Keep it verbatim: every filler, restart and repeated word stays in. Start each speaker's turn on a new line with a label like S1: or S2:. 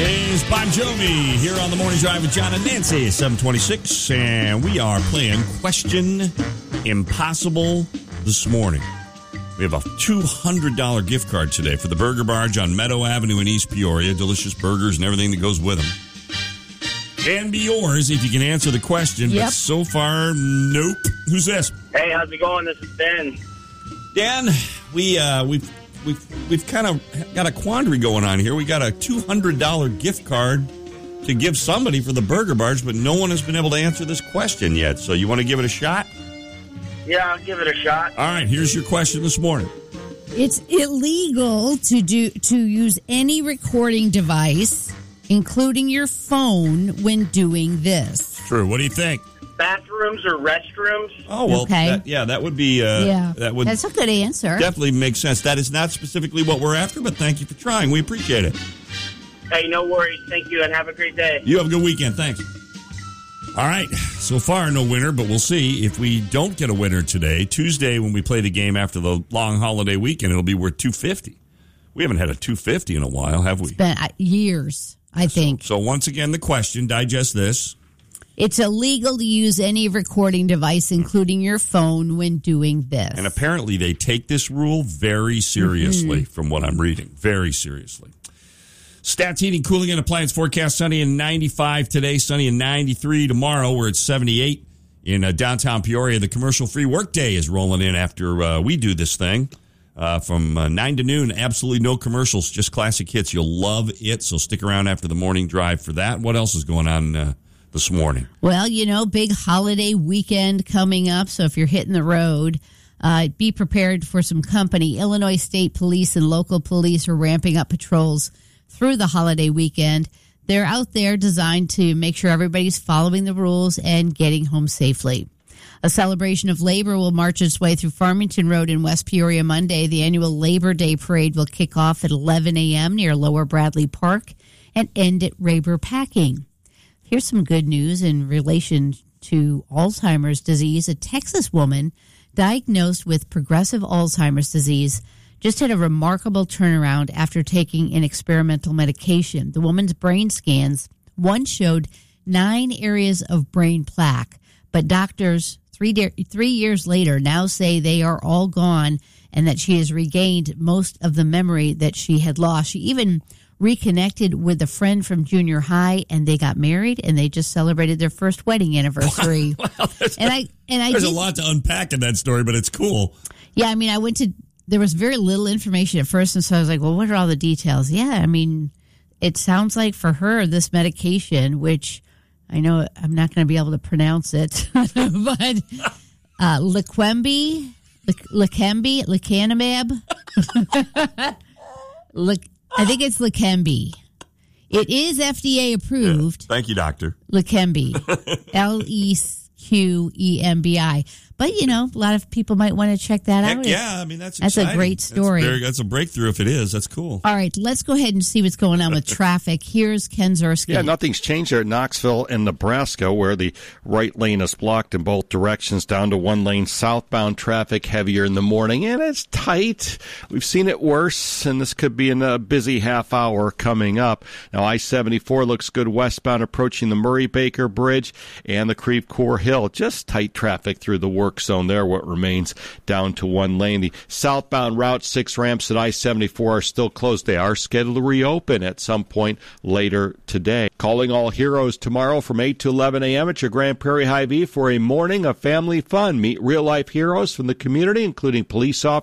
S1: Is Bon Jovi here on the Morning Drive with John and Nancy, seven twenty-six, and we are playing Question Impossible this morning. We have a two hundred dollars gift card today for the Burger Barge on Meadow Avenue in East Peoria. Delicious burgers and everything that goes with them. Can be yours if you can answer the question,
S2: Yep.
S1: but so far, nope. Who's this?
S3: Hey, how's it going? This is Ben.
S1: Dan, we, uh, we've, we've, we've kind of got a quandary going on here. We got a two hundred dollars gift card to give somebody for the Burger Barge, but no one has been able to answer this question yet. So you want to give it a shot?
S3: Yeah, I'll give it a shot.
S1: All right, here's your question this morning.
S2: It's illegal to do to use any recording device, including your phone, when doing this.
S1: True. What do you think?
S3: Bathrooms or restrooms?
S1: Oh, well,
S2: Okay.
S1: that, yeah, that would be, uh,
S2: yeah,
S1: that would
S2: that's a good answer.
S1: definitely make sense. That is not specifically what we're after, but thank you for trying. We appreciate it.
S3: Hey, no worries. Thank you, and have a great day.
S1: You have a good weekend. Thanks. All right. So far, no winner, but we'll see if we don't get a winner today. Tuesday, when we play the game after the long holiday weekend, it'll be worth two hundred fifty dollars. We haven't had a two hundred fifty dollars in a while, have we?
S2: It's been uh, years, I think.
S1: So once again, the question, digest this.
S2: It's illegal to use any recording device, including your phone, when doing this.
S1: And apparently they take this rule very seriously, mm-hmm. from what I'm reading. Very seriously. Stats Heating, Cooling, and Appliance forecast sunny and ninety-five today, sunny and ninety-three tomorrow. We're at seventy-eight in uh, downtown Peoria. The commercial-free workday is rolling in after uh, we do this thing. Uh, from uh, nine to noon, absolutely no commercials, just classic hits. You'll love it, so stick around after the morning drive for that. What else is going on uh, this morning?
S2: Well, you know, big holiday weekend coming up, so if you're hitting the road, uh, be prepared for some company. Illinois State Police and local police are ramping up patrols through the holiday weekend. They're out there designed to make sure everybody's following the rules and getting home safely. A celebration of labor will march its way through Farmington Road in West Peoria Monday. The annual Labor Day Parade will kick off at eleven a.m. near Lower Bradley Park and end at Raber Packing. Here's some good news in relation to Alzheimer's disease. A Texas woman diagnosed with progressive Alzheimer's disease just had a remarkable turnaround after taking an experimental medication. The woman's brain scans, one showed nine areas of brain plaque, but doctors three, de- three years later now say they are all gone and that she has regained most of the memory that she had lost. She even reconnected with a friend from junior high, and they got married, and they just celebrated their first wedding anniversary.
S1: Wow, there's
S2: and I and I
S1: there's
S2: did,
S1: a lot to unpack in that story, but it's cool.
S2: Yeah, I mean, I went to. There was very little information at first, and so I was like, well, what are all the details? Yeah, I mean, it sounds like for her, this medication, which I know I'm not going to be able to pronounce it, but uh, Leqembi, Leqembi, Lecanemab, Le, I think it's Leqembi. It is F D A approved.
S1: Yeah. Thank you, doctor.
S2: Leqembi, L E Q E M B I. But, you know, a lot of people might want to check that
S1: Heck
S2: out.
S1: yeah, I mean, that's
S2: That's
S1: exciting.
S2: a great story.
S1: That's, very, that's a breakthrough if it is. That's cool.
S2: All right, let's go ahead and see what's going on with traffic. Here's Ken Zurski.
S4: Yeah, nothing's changed there at Knoxville and Nebraska, where the right lane is blocked in both directions, down to one lane. Southbound traffic heavier in the morning, and it's tight. We've seen it worse, and this could be in a busy half hour coming up. Now, I seventy-four looks good westbound approaching the Murray-Baker Bridge and the Creve Coeur Hill. Just tight traffic through the work zone there, what remains down to one lane. The southbound Route six ramps at I seventy-four are still closed. They are scheduled to reopen at some point later today. Calling all heroes tomorrow from eight to eleven a.m. at your Grand Prairie Hy-Vee for a morning of family fun. Meet real-life heroes from the community, including police officers,